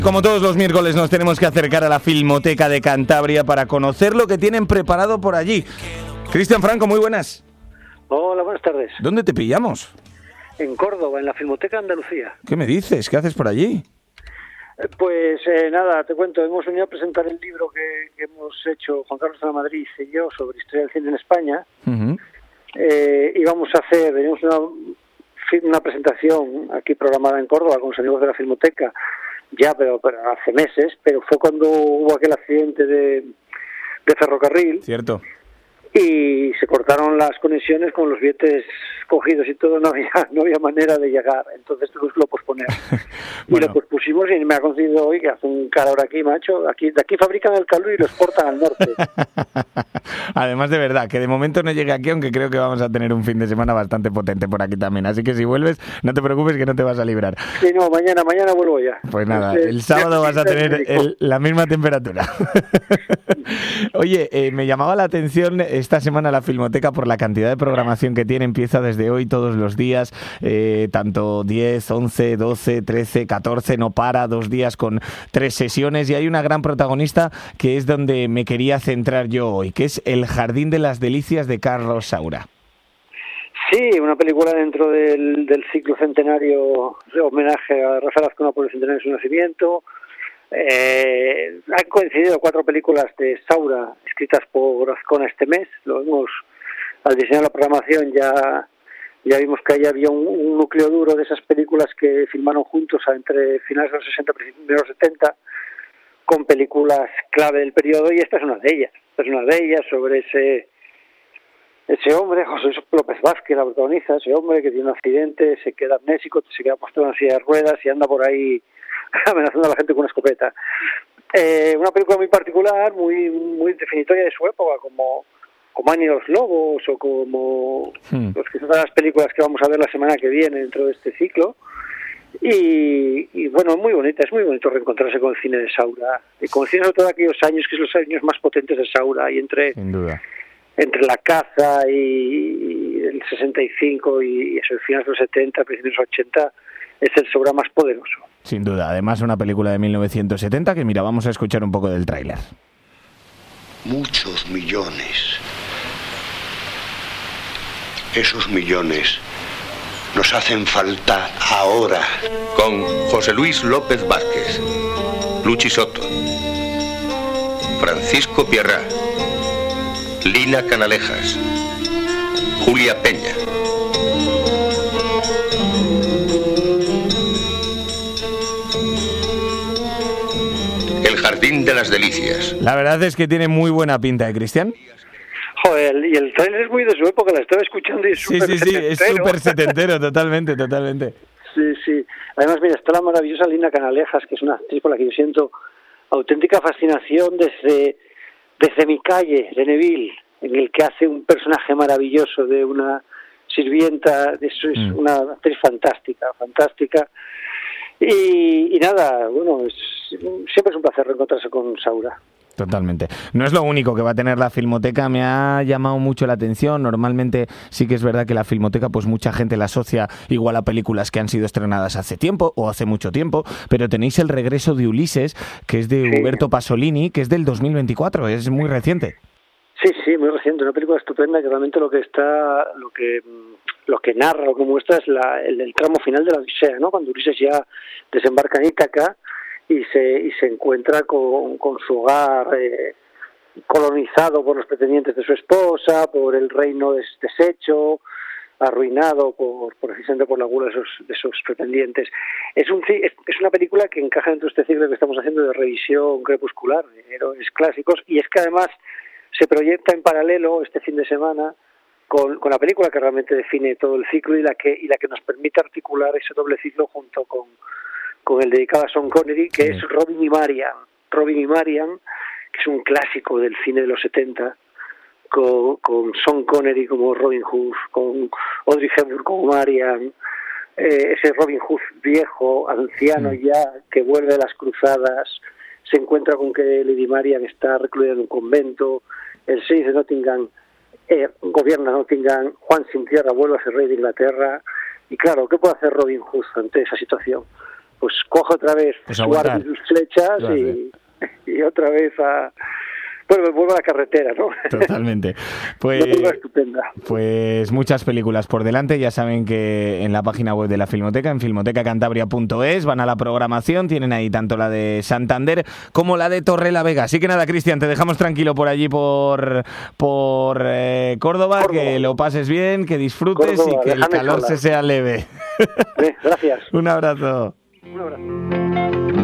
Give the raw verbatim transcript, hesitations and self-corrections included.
Como todos los miércoles nos tenemos que acercar a la Filmoteca de Cantabria para conocer lo que tienen preparado por allí. Cristian Franco, muy buenas. Hola, buenas tardes. ¿Dónde te pillamos? En Córdoba, en la Filmoteca de Andalucía. ¿Qué me dices? ¿Qué haces por allí? Eh, pues eh, nada, te cuento, hemos venido a presentar el libro que, que hemos hecho Juan Carlos de la Madrid y yo sobre historia del cine en España. Uh-huh. Eh, y vamos a hacer, venimos una, una presentación aquí programada en Córdoba con los amigos de la Filmoteca, ya, pero, pero hace meses, pero fue cuando hubo aquel accidente de, de ferrocarril. Cierto. Y se cortaron las conexiones con los billetes cogidos y todo, no había no había manera de llegar, entonces tuvimos que lo posponer. Bueno. Y lo pospusimos y me ha concedido hoy que hace un calor aquí, macho, aquí de aquí fabrican el calor y lo exportan al norte. Además, de verdad, que de momento no llegue aquí, aunque creo que vamos a tener un fin de semana bastante potente por aquí también, así que si vuelves, no te preocupes que no te vas a librar. Sí, no, mañana, mañana vuelvo ya. Pues nada, Entonces, el sábado vas a tener el, la misma temperatura. Oye, eh, me llamaba la atención esta semana la Filmoteca por la cantidad de programación que tiene. Empieza desde hoy todos los días, eh, tanto diez, once, doce, trece, catorce, no para, dos días con tres sesiones, y hay una gran protagonista que es donde me quería centrar yo hoy, que es El Jardín de las Delicias de Carlos Saura. Sí, una película dentro del, del ciclo centenario de homenaje a Rafael Azcona por el centenario de su nacimiento. Eh, han coincidido cuatro películas de Saura escritas por Azcona este mes. Lo vimos al diseñar la programación, ya ya vimos que ahí había un, un núcleo duro de esas películas que filmaron juntos entre finales de los sesenta y principios de los setenta, con películas clave del periodo, y esta es una de ellas. Esta es una de ellas sobre ese ese hombre, José López Vázquez, la protagoniza, ese hombre que tiene un accidente, se queda amnésico, se queda puesto en una silla de ruedas y anda por ahí amenazando a la gente con una escopeta. Eh, una película muy particular, muy muy definitoria de su época, como como Annie y los Lobos, o como hmm. los que son las películas que vamos a ver la semana que viene dentro de este ciclo. Y, y bueno, muy bonita, es muy bonito reencontrarse con el cine de Saura, y con el cine sobre todo de aquellos años, que son los años más potentes de Saura, y entre Sin duda. entre La Caza y el sesenta y cinco y eso, el final de los setenta, principios de los ochenta, es el Saura más poderoso. Sin duda, además una película de mil novecientos setenta que, mira, vamos a escuchar un poco del tráiler. Muchos millones. Esos millones nos hacen falta ahora. Con José Luis López Vázquez, Luchi Soto, Francisco Pierrá, Lina Canalejas, Julia Peña. El Jardín de las Delicias. La verdad es que tiene muy buena pinta, ¿eh, Cristian? Joder, y el trailer es muy de su época, la estaba escuchando y es sí, súper sí, sí, setentero. Es súper setentero, totalmente, totalmente. Sí, sí. Además, mira, está la maravillosa Lina Canalejas, que es una actriz por la que yo siento auténtica fascinación desde, desde Mi calle, de Neville, en el que hace un personaje maravilloso de una sirvienta, eso es mm. una actriz fantástica, fantástica. Y, y nada, bueno, es, siempre es un placer reencontrarse con Saura. Totalmente. No es lo único que va a tener la Filmoteca, me ha llamado mucho la atención. Normalmente sí que es verdad que la Filmoteca, pues mucha gente la asocia igual a películas que han sido estrenadas hace tiempo o hace mucho tiempo, pero tenéis el regreso de Ulises, que es de sí. Uberto Pasolini, que es del dos mil veinticuatro, es muy reciente. Sí, sí, muy reciente, una película estupenda que realmente lo que está, lo que lo que narra, lo que muestra es la, el, el tramo final de la Odisea, ¿no? Cuando Ulises ya desembarca en Ítaca y se y se encuentra con, con su hogar eh, colonizado por los pretendientes de su esposa, por el reino des, deshecho, arruinado por, por precisamente por la gula de esos, de esos pretendientes. Es un es, es una película que encaja dentro de este ciclo que estamos haciendo de revisión crepuscular de héroes clásicos, y es que además se proyecta en paralelo este fin de semana con, con la película que realmente define todo el ciclo y la que y la que nos permite articular ese doble ciclo junto con con el dedicado a Sean Connery, que sí. es Robin y Marian. Robin y Marian, que es un clásico del cine de los setenta, con, con Sean Connery como Robin Hood, con Audrey Hepburn como Marian, eh, ese Robin Hood viejo, anciano sí. ya, que vuelve de las cruzadas, se encuentra con que Lady Marian está recluida en un convento, el seis de Nottingham eh, gobierna Nottingham, Juan sin tierra vuelve a ser rey de Inglaterra, y claro, ¿qué puede hacer Robin Hood ante esa situación? pues coge otra vez pues su arma y sus flechas y, y otra vez a... Bueno, vuelvo a la carretera, ¿no? Totalmente. Pues, estupenda. Pues muchas películas por delante. Ya saben que en la página web de la Filmoteca, en filmoteca cantabria punto es, van a la programación, tienen ahí tanto la de Santander como la de Torrelavega. Así que nada, Cristian, te dejamos tranquilo por allí, por, por eh, Córdoba, Córdoba, que lo pases bien, que disfrutes Córdoba, y que el calor sola. se sea leve. Sí, gracias. Un abrazo. Un abrazo.